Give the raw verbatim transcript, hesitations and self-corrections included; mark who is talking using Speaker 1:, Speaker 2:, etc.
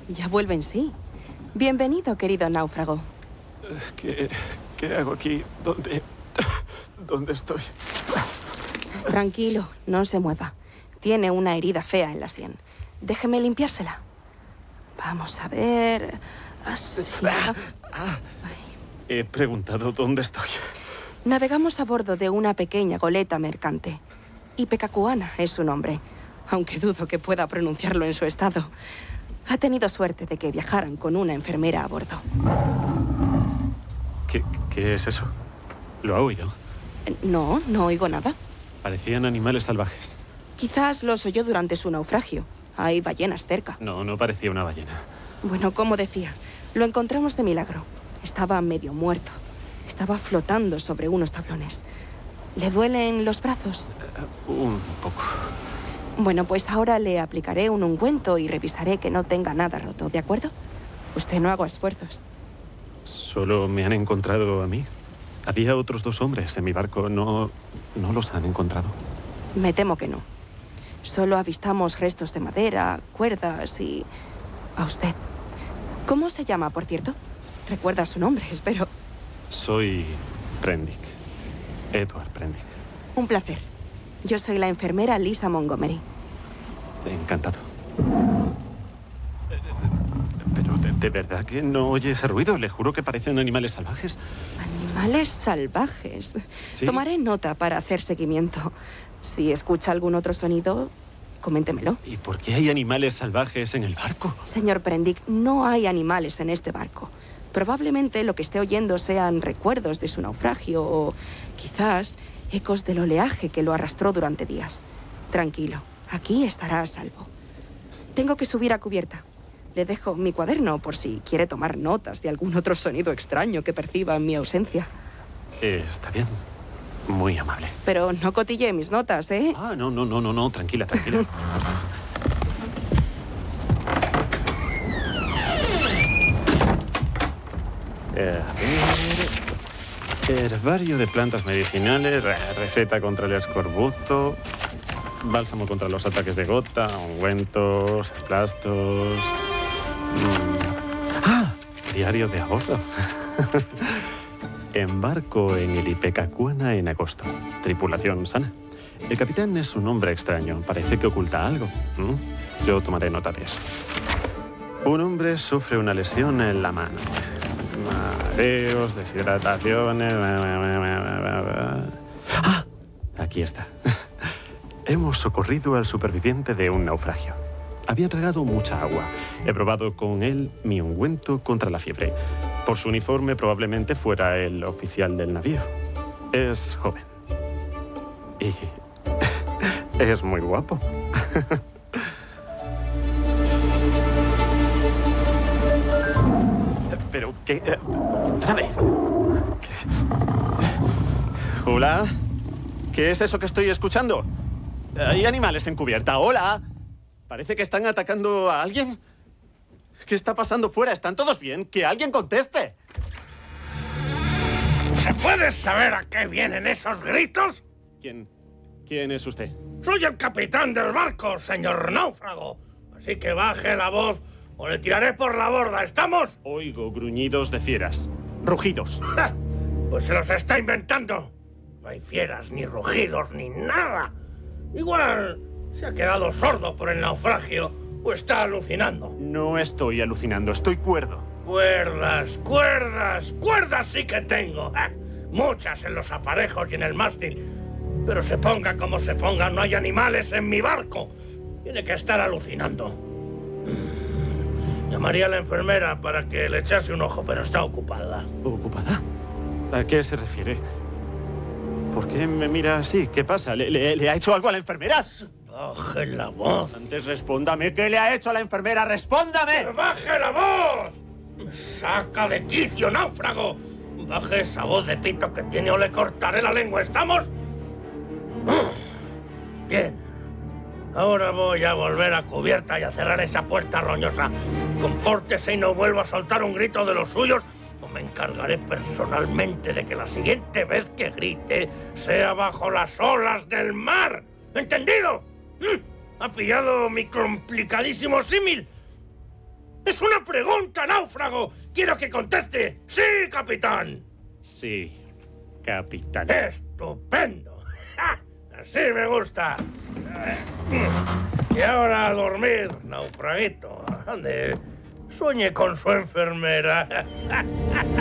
Speaker 1: Ya vuelve en sí. Bienvenido, querido náufrago.
Speaker 2: ¿Qué, qué hago aquí? ¿Dónde, dónde estoy?
Speaker 1: Tranquilo, no se mueva. Tiene una herida fea en la sien. Déjeme limpiársela. Vamos a ver... Así...
Speaker 2: Ah, ah. He preguntado dónde estoy.
Speaker 1: Navegamos a bordo de una pequeña goleta mercante. Ipecacuana es su nombre, aunque dudo que pueda pronunciarlo en su estado. Ha tenido suerte de que viajaran con una enfermera a bordo.
Speaker 2: ¿Qué, qué es eso? ¿Lo ha oído?
Speaker 1: No, no oigo nada.
Speaker 2: Parecían animales salvajes.
Speaker 1: Quizás los oyó durante su naufragio. Hay ballenas cerca.
Speaker 2: No, no parecía una ballena.
Speaker 1: Bueno, como decía, lo encontramos de milagro. Estaba medio muerto. Estaba flotando sobre unos tablones. ¿Le duelen los brazos?
Speaker 2: Uh, un poco.
Speaker 1: Bueno, pues ahora le aplicaré un ungüento y revisaré que no tenga nada roto, ¿de acuerdo? Usted no haga esfuerzos.
Speaker 2: ¿Solo me han encontrado a mí? Había otros dos hombres en mi barco. ¿No, no los han encontrado?
Speaker 1: Me temo que no. Solo avistamos restos de madera, cuerdas y... a usted. ¿Cómo se llama, por cierto? Recuerda su nombre, espero.
Speaker 2: Soy Prendick. Edward Prendick.
Speaker 1: Un placer. Yo soy la enfermera Lisa Montgomery.
Speaker 2: Encantado. Pero de, de verdad que no oye ese ruido. Le juro que parecen animales salvajes.
Speaker 1: ¿Animales salvajes?
Speaker 2: ¿Sí?
Speaker 1: Tomaré nota para hacer seguimiento. Si escucha algún otro sonido, coméntemelo.
Speaker 2: ¿Y por qué hay animales salvajes en el barco?
Speaker 1: Señor Prendick, no hay animales en este barco. Probablemente lo que esté oyendo sean recuerdos de su naufragio o quizás ecos del oleaje que lo arrastró durante días. Tranquilo, aquí estará a salvo. Tengo que subir a cubierta. Le dejo mi cuaderno por si quiere tomar notas de algún otro sonido extraño que perciba en mi ausencia.
Speaker 2: Eh, está bien. Muy amable.
Speaker 1: Pero no cotille mis notas, ¿eh?
Speaker 2: Ah, no, no, no, no, no. Tranquila, tranquila. eh, a ver... Herbario de plantas medicinales, receta contra el escorbuto, bálsamo contra los ataques de gota, ungüentos, emplastos... Mm. ¡Ah! Diario de a bordo. Embarco en el Ipecacuana en agosto. Tripulación sana. El capitán es un hombre extraño. Parece que oculta algo. ¿Mm? Yo tomaré nota de eso. Un hombre sufre una lesión en la mano. Mareos, deshidrataciones... ¡Ah! Aquí está. Hemos socorrido al superviviente de un naufragio. Había tragado mucha agua. He probado con él mi ungüento contra la fiebre. Por su uniforme probablemente fuera el oficial del navío. Es joven. Y es muy guapo. Pero, ¿qué? ¿Otra vez? ¿Qué? ¿Hola? ¿Qué es eso que estoy escuchando? Hay animales en cubierta. ¡Hola! Parece que están atacando a alguien. ¿Qué está pasando fuera? ¿Están todos bien? ¡Que alguien conteste!
Speaker 3: ¿Se puede saber a qué vienen esos gritos?
Speaker 2: ¿Quién? ¿Quién es usted?
Speaker 3: Soy el capitán del barco, señor náufrago. Así que baje la voz o le tiraré por la borda. ¿Estamos?
Speaker 2: Oigo gruñidos de fieras. Rugidos.
Speaker 3: ¡Ja! Pues se los está inventando. No hay fieras, ni rugidos, ni nada. Igual se ha quedado sordo por el naufragio o está alucinando.
Speaker 2: No estoy alucinando, estoy cuerdo.
Speaker 3: Cuerdas, cuerdas, cuerdas sí que tengo. ¿eh? Muchas en los aparejos y en el mástil. Pero se ponga como se ponga, no hay animales en mi barco. Tiene que estar alucinando. Llamaría a la enfermera para que le echase un ojo, pero está ocupada.
Speaker 2: ¿Ocupada? ¿A qué se refiere? ¿Por qué me mira así? ¿Qué pasa? ¿Le, le, le ha hecho algo a la enfermera?
Speaker 3: Baje la voz.
Speaker 2: Antes respóndame. ¿Qué le ha hecho a la enfermera? ¡Respóndame!
Speaker 3: ¡Baje la voz! ¡Me saca de quicio, náufrago! Baje esa voz de pito que tiene o le cortaré la lengua. ¿Estamos? Bien. Ahora voy a volver a cubierta y a cerrar esa puerta roñosa. Compórtese y no vuelva a soltar un grito de los suyos o me encargaré personalmente de que la siguiente vez que grite sea bajo las olas del mar. ¿Entendido? ¿Ha pillado mi complicadísimo símil? ¡Es una pregunta, náufrago! ¡Quiero que conteste! ¡Sí, capitán!
Speaker 2: Sí, capitán.
Speaker 3: ¡Estupendo! ¡Ja! Así me gusta. Y ahora a dormir, naufraguito. Ande, sueñe con su enfermera.